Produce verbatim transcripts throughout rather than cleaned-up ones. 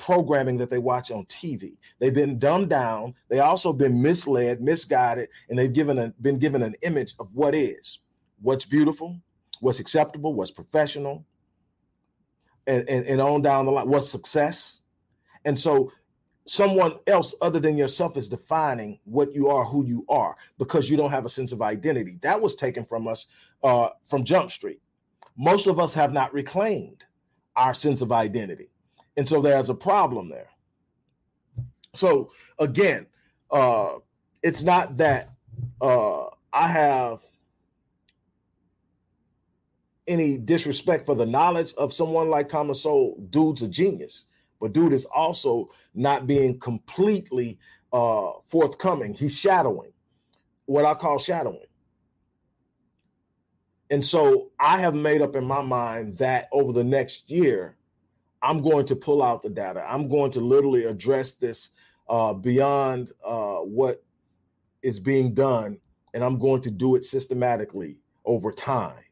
programming that they watch on T V. They've been dumbed down. They also been misled, misguided, and they've given a, been given an image of what is, what's beautiful, what's acceptable, what's professional, and, and, and on down the line, what's success. And so someone else other than yourself is defining what you are, who you are, because you don't have a sense of identity. That was taken from us uh, from Jump Street. Most of us have not reclaimed our sense of identity. And so there's a problem there. So again, uh, it's not that uh, I have any disrespect for the knowledge of someone like Thomas Sowell. Dude's a genius, but dude is also not being completely uh, forthcoming. He's shadowing, what I call shadowing. And so I have made up in my mind that over the next year, I'm going to pull out the data. I'm going to literally address this uh, beyond uh, what is being done, and I'm going to do it systematically over time.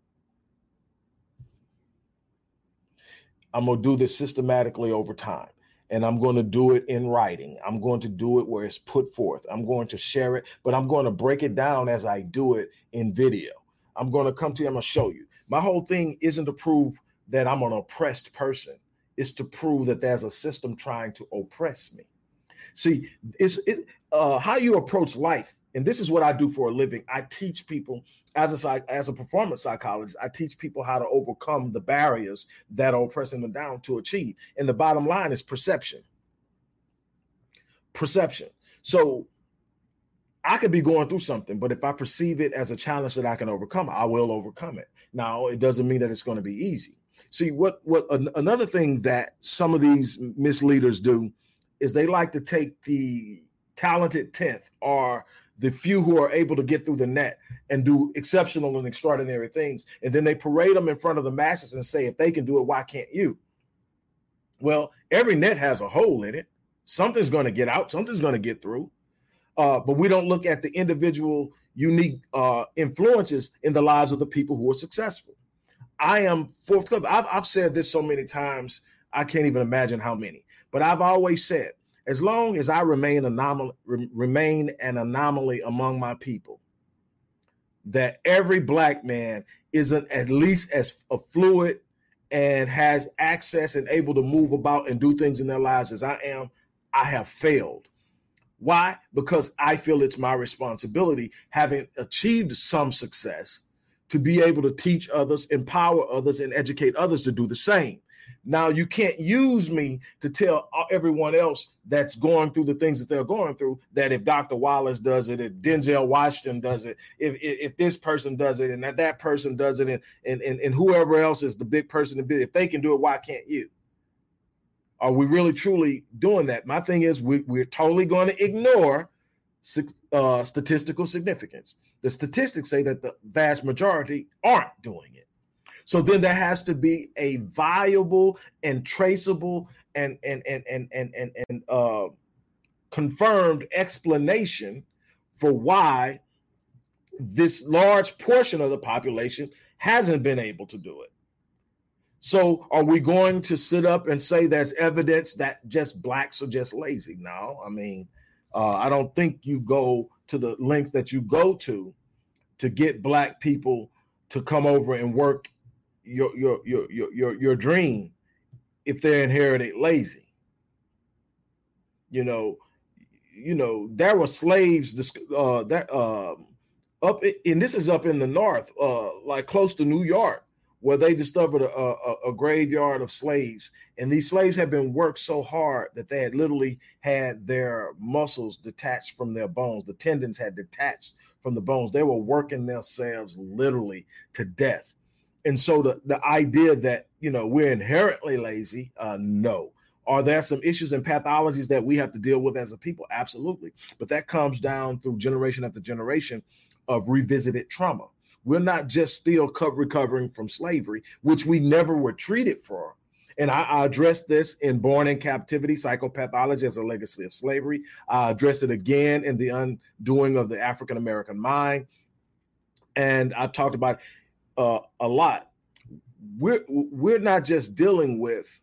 I'm going to do this systematically over time, and I'm going to do it in writing. I'm going to do it where it's put forth. I'm going to share it, but I'm going to break it down as I do it in video. I'm going to come to you. I'm going to show you. My whole thing isn't to prove that I'm an oppressed person. It's to prove that there's a system trying to oppress me. See, it's it, uh, how you approach life. And this is what I do for a living. I teach people as a, as a performance psychologist. I teach people how to overcome the barriers that are oppressing them down to achieve. And the bottom line is perception. Perception. So I could be going through something, but if I perceive it as a challenge that I can overcome, I will overcome it. Now, it doesn't mean that it's going to be easy. See, what what an, another thing that some of these misleaders do is they like to take the talented tenth or the few who are able to get through the net and do exceptional and extraordinary things, and then they parade them in front of the masses and say, if they can do it, why can't you? Well, every net has a hole in it. Something's going to get out. Something's going to get through. Uh, but we don't look at the individual unique uh, influences in the lives of the people who are successful. I am forthcoming. I've, I've said this so many times, I can't even imagine how many. But I've always said, as long as I remain, anomal- re- remain an anomaly among my people, that every black man isn't at least as fluid and has access and able to move about and do things in their lives as I am, I have failed. Why? Because I feel it's my responsibility, having achieved some success, to be able to teach others, empower others, and educate others to do the same. Now, you can't use me to tell everyone else that's going through the things that they're going through that if Doctor Wallace does it, if Denzel Washington does it, if if, if this person does it, and that, that person does it, and, and, and, and whoever else is the big person to be, if they can do it, why can't you? Are we really truly doing that? My thing is we, we're totally going to ignore uh, statistical significance. The statistics say that the vast majority aren't doing it. So then there has to be a viable and traceable and and and and and and, and uh, confirmed explanation for why this large portion of the population hasn't been able to do it. So are we going to sit up and say there's evidence that just blacks are just lazy? No, I mean, uh, I don't think you go to the length that you go to to get black people to come over and work your your your your your, your dream if they're inherited lazy. You know, you know, there were slaves uh, that uh, up, and this is up in the north, uh, like close to New York, where they discovered a, a, a graveyard of slaves. And these slaves had been worked so hard that they had literally had their muscles detached from their bones. The tendons had detached from the bones. They were working themselves literally to death. And so the, the idea that, you know, we're inherently lazy, uh, no. Are there some issues and pathologies that we have to deal with as a people? Absolutely. But that comes down through generation after generation of revisited trauma. We're not just still co- recovering from slavery, which we never were treated for. And I, I addressed this in Born in Captivity, Psychopathology as a Legacy of Slavery. I addressed it again in The Undoing of the African-American Mind. And I've talked about uh, a lot. We're, we're not just dealing with